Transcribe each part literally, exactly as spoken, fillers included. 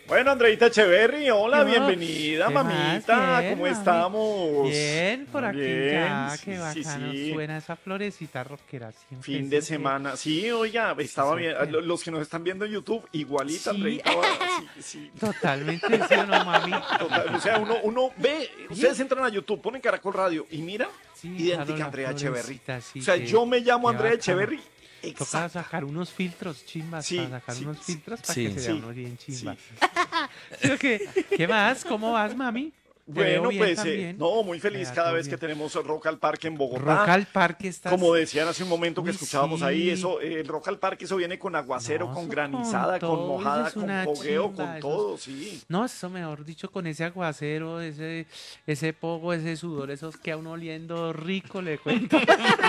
Bueno, Andreita Echeverry, hola, Yo, bienvenida, ¿qué mamita, más? Bien, ¿cómo mami. estamos? Bien, por aquí Bien, ya, sí, qué sí, bacano sí. suena esa florecita rockera. Sí, Fin de empecé que... semana. Sí, oiga, Sí, estaba bien. súper. Lo- Los que nos están viendo en YouTube, igualita, Sí, Andreita va, sí, sí. totalmente, ¿sí o no, mami? Total, o sea, uno, uno ve, Sí, ustedes entran a YouTube, ponen Caracol Radio y mira, sí, claro, idéntica a la Andrea Echeverry. florecita, O sí, sea, qué, yo me llamo qué Andrea bacano. Echeverry, Toca exacta. sacar unos filtros chimbas, para Sí, sacar sí, unos sí, filtros para que Sí. se vea sí, uno bien chimba. sí. ¿Sí o qué? ¿Qué más? ¿Cómo vas, mami? Te veo Bueno, bien pues eh, también. no, muy feliz Vea, cada todo vez que bien. tenemos Rock al Parque en Rock Bogotá. al Parque Como estás... decían hace un momento que Uy, escuchábamos ahí, sí. eso, eh, el Rock al Parque, eso viene con aguacero, No, con eso con granizada, con todo, eso mojada, es con una fogueo, con chimba, eso es... todo, sí. No, eso mejor dicho, con ese aguacero, ese, ese pogo, ese sudor, esos que a uno oliendo rico, le cuento.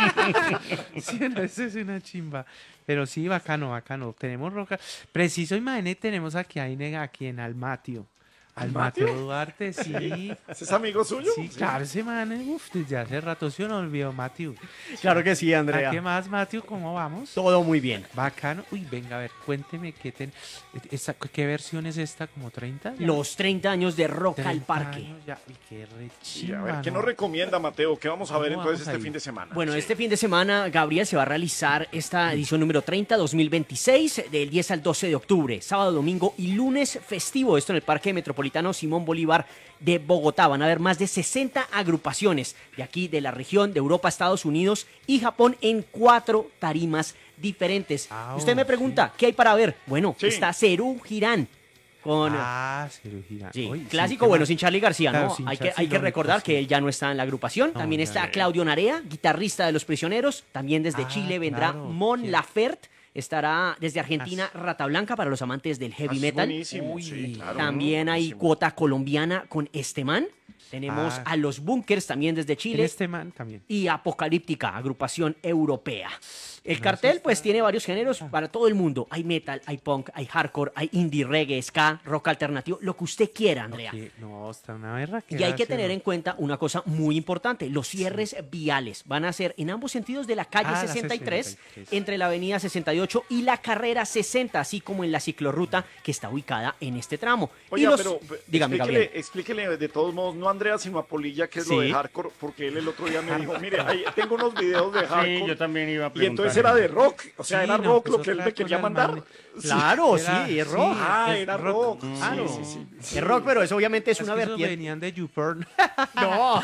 Sí, no, eso es una chimba. Pero sí, bacano, bacano. Tenemos roca. Preciso, imagínate, tenemos aquí, a Ine- aquí en Almatio. ¿Al Almatio Mateo? Duarte, sí. ¿Ese es amigo suyo? Sí, Sí. claro, ese man, eh, uf, desde hace rato se no olvidó, Matthew. Claro que sí, ¿A Andrea. qué más, Matthew? ¿Cómo vamos? Todo muy bien. Bacano. Uy, venga, a ver, cuénteme qué ten... esta- ¿qué versión es esta? ¿Como treinta? ya? Los treinta años de Rock al treinta Parque. años ya. Uy, qué Y a ver, rechimba, ¿qué ¿no? nos recomienda, Mateo? ¿Qué vamos a ver ¿Cómo entonces vamos este ahí? fin de semana? Bueno, Sí. este fin de semana, Gabriel, se va a realizar esta edición número treinta, dos mil veintiséis, del diez al doce de octubre, sábado, domingo y lunes festivo. Esto en el Parque Metropolitano Simón Bolívar de Bogotá. Van a haber más de sesenta agrupaciones de aquí, de la región, de Europa, Estados Unidos y Japón, en cuatro tarimas diferentes. Ah, Usted me oh, pregunta, ¿qué hay para ver? Bueno, Sí. está Cerú Girán con... Ah, cirugía. Sí, Uy, clásico, ¿qué bueno, más? sin Charly García, Claro, ¿no? sin Hay Char- que, hay sí, que lógico, recordar sí. que él ya no está en la agrupación. No, También ya está no. Claudio Narea, guitarrista de Los Prisioneros. También desde Ah, Chile vendrá claro, Mon ¿quién? Laferte. Estará desde Argentina Rata Blanca para los amantes del Ah, heavy es metal. buenísimo, Uy, sí, claro. También hay buenísimo. cuota colombiana con Esteman. Tenemos Ah. a Los Bunkers también desde En Chile. este man también. Y Apocalíptica, agrupación europea. El No, cartel eso pues está- tiene varios géneros Ah. para todo el mundo. Hay metal, hay punk, hay hardcore, hay indie reggae, ska, rock alternativo, lo que usted quiera, Andrea. Ok, no, está una berra que Y hay que hace, tener ¿no? en cuenta una cosa muy importante, los cierres viales van a ser en ambos sentidos de la calle Ah, la sesenta y tres, sesenta y tres. entre la avenida sesenta y ocho y la carrera sesenta, así como en la ciclorruta que está ubicada en este tramo. y Oiga, los... pero pe- Dígame, Gabriel. explíquele, explíquele de todos modos, no a Andrea, sino a Polilla, que es lo Sí. de hardcore, porque él el otro día me dijo, mire, ahí tengo unos videos de hardcore. Sí, yo también iba a Y preguntar. entonces era de rock, o sea, Sí, era no, rock pues lo que él otra me quería cosa, el mandar. man- Claro, Era- sí, es rock. Ah, es era rock. Claro. Sí, sí, sí. Es rock, pero eso obviamente es, Es una que esos vertiente. venían de YouPorn. No,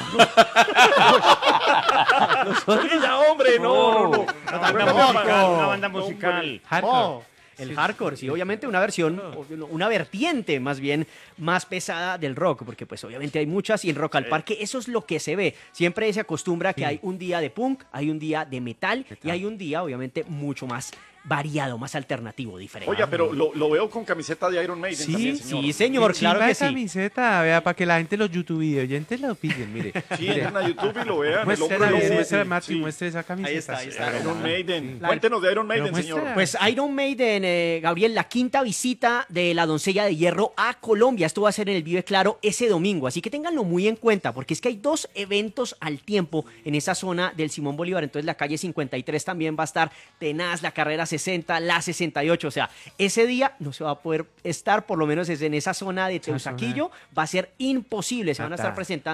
Polilla, hombre, no, no, no. Una Bueno, banda no, musical, no, una banda hombre. musical. Hardcore. Oh, el Sí, hardcore, sí, obviamente una versión, una vertiente más bien más pesada del rock, porque pues obviamente hay muchas y el Rock al Parque, eso es lo que se ve. Siempre se acostumbra que Sí. hay un día de punk, hay un día de metal, y Metal. hay un día obviamente mucho más variado, más alternativo, diferente. Oiga, pero lo, lo veo con camiseta de Iron Maiden Sí, también, señor. sí, señor, Qué claro chimba que esa sí. camiseta, vea, para que la gente, los YouTube oyentes lo pillen, mire. Sí, Mire. entren a YouTube y lo vean. El Muestre, hombre muestre, lobo. muestre, Sí, Matthew, sí. muestre esa camiseta. Ahí está, ahí está. Iron Maiden. Sí. Cuéntenos de Iron Maiden, Pero señor. muestra- Pues Iron Maiden, eh, Gabriel, la quinta visita de la Doncella de Hierro a Colombia. Esto va a ser en el Vive Claro ese domingo, así que ténganlo muy en cuenta, porque es que hay dos eventos al tiempo en esa zona del Simón Bolívar. Entonces la calle cincuenta y tres también va a estar tenaz, la carrera sesenta, la sesenta y ocho. O sea, ese día no se va a poder estar, por lo menos es en esa zona de Esa zona. Teusaquillo, va a ser imposible. Se van a estar Fatal. presentando